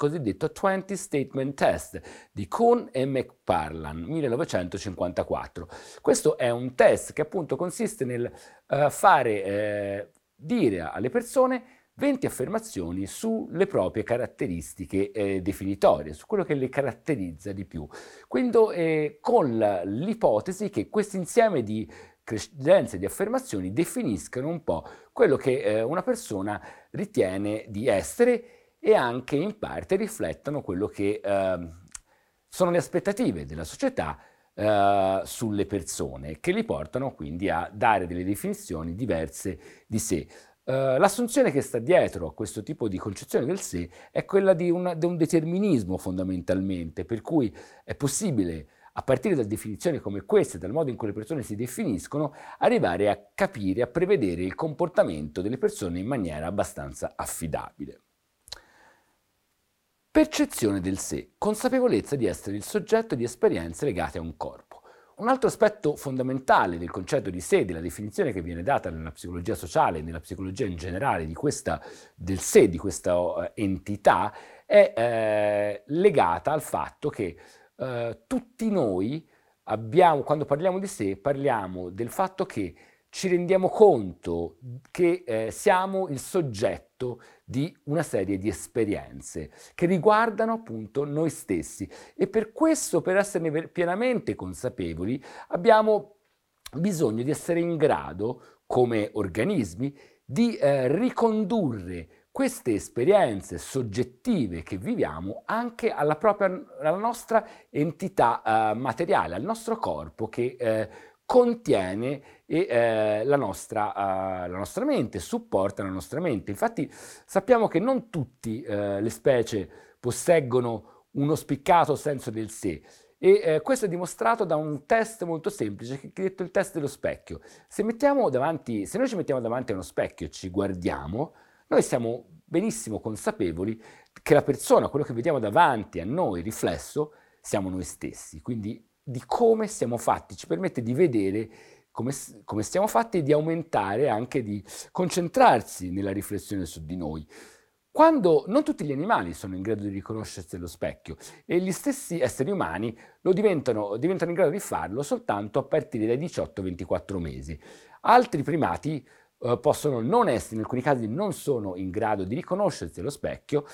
cosiddetto 20 Statement Test di Kuhn e McParland, 1954. Questo è un test che appunto consiste nel dire alle persone 20 affermazioni sulle proprie caratteristiche definitorie, su quello che le caratterizza di più. Quindi con l'ipotesi che questo insieme di credenze, di affermazioni definiscano un po' quello che una persona ritiene di essere e anche in parte riflettano quello che sono le aspettative della società sulle persone, che li portano quindi a dare delle definizioni diverse di sé. L'assunzione che sta dietro a questo tipo di concezione del sé è quella di un determinismo fondamentalmente, per cui è possibile, a partire da definizioni come queste, dal modo in cui le persone si definiscono, arrivare a capire, a prevedere il comportamento delle persone in maniera abbastanza affidabile. Percezione del sé, consapevolezza di essere il soggetto di esperienze legate a un corpo. Un altro aspetto fondamentale del concetto di sé, della definizione che viene data nella psicologia sociale e nella psicologia in generale del sé, di questa entità, è legata al fatto che tutti noi quando parliamo di sé, parliamo del fatto che ci rendiamo conto che siamo il soggetto di una serie di esperienze che riguardano appunto noi stessi e per questo, per esserne pienamente consapevoli, abbiamo bisogno di essere in grado, come organismi, di ricondurre queste esperienze soggettive che viviamo anche alla nostra entità materiale, al nostro corpo che contiene la nostra mente, supporta la nostra mente. Infatti sappiamo che non tutte le specie posseggono uno spiccato senso del sé e questo è dimostrato da un test molto semplice che è detto il test dello specchio. Se noi ci mettiamo davanti a uno specchio e ci guardiamo, noi siamo benissimo consapevoli che la persona, quello che vediamo davanti a noi riflesso, siamo noi stessi, quindi di come siamo fatti, ci permette di vedere come siamo fatti e di aumentare anche, di concentrarsi nella riflessione su di noi. Quando non tutti gli animali sono in grado di riconoscersi allo specchio e gli stessi esseri umani diventano in grado di farlo soltanto a partire dai 18-24 mesi. Altri primati possono non essere, in alcuni casi non sono in grado di riconoscersi allo specchio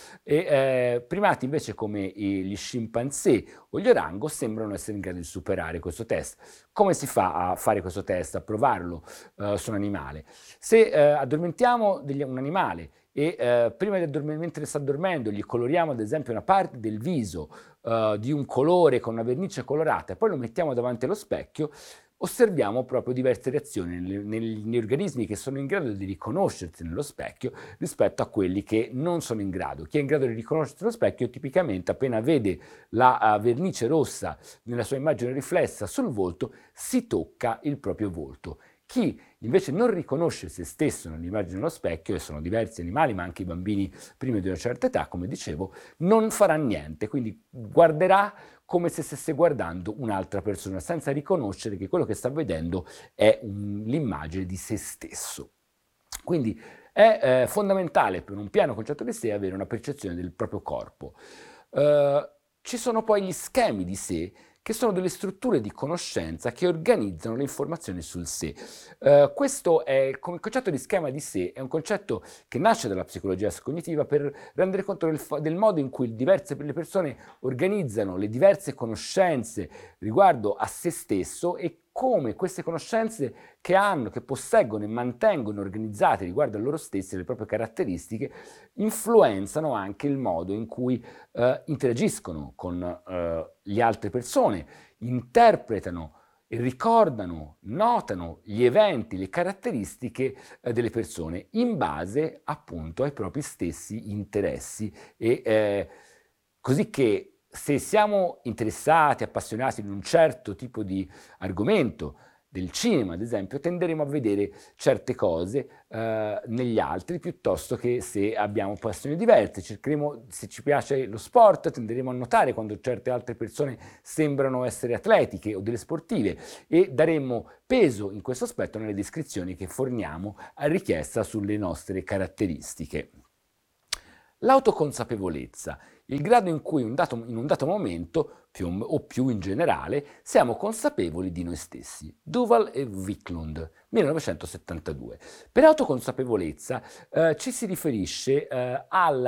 e primati invece come gli scimpanzé o gli orango sembrano essere in grado di superare questo test. Come si fa a fare questo test, a provarlo su un animale? Se addormentiamo un animale e mentre sta dormendo gli coloriamo ad esempio una parte del viso di un colore con una vernice colorata e poi lo mettiamo davanti allo specchio, osserviamo proprio diverse reazioni negli organismi che sono in grado di riconoscersi nello specchio rispetto a quelli che non sono in grado. Chi è in grado di riconoscersi nello specchio tipicamente appena vede la vernice rossa nella sua immagine riflessa sul volto si tocca il proprio volto. Chi invece non riconosce se stesso nell'immagine dello specchio, e sono diversi animali, ma anche i bambini prima di una certa età, come dicevo, non farà niente, quindi guarderà come se stesse guardando un'altra persona, senza riconoscere che quello che sta vedendo è l'immagine di se stesso. Quindi è fondamentale per un piano concetto di sé avere una percezione del proprio corpo. Ci sono poi gli schemi di sé, che sono delle strutture di conoscenza che organizzano le informazioni sul sé. Questo è, come concetto di schema di sé, è un concetto che nasce dalla psicologia cognitiva per rendere conto del modo in cui le persone organizzano le diverse conoscenze riguardo a se stesso e come queste conoscenze che posseggono e mantengono organizzate riguardo a loro stessi e le proprie caratteristiche, influenzano anche il modo in cui interagiscono con le altre persone, interpretano e ricordano, notano gli eventi, le caratteristiche delle persone in base appunto ai propri stessi interessi e così che se siamo interessati, appassionati di un certo tipo di argomento, del cinema ad esempio, tenderemo a vedere certe cose negli altri piuttosto che se abbiamo passioni diverse. Se ci piace lo sport, tenderemo a notare quando certe altre persone sembrano essere atletiche o delle sportive e daremo peso in questo aspetto nelle descrizioni che forniamo a richiesta sulle nostre caratteristiche. L'autoconsapevolezza il grado in cui in un dato momento, o più in generale, siamo consapevoli di noi stessi. Duval e Wiklund, 1972. Per autoconsapevolezza ci si riferisce alla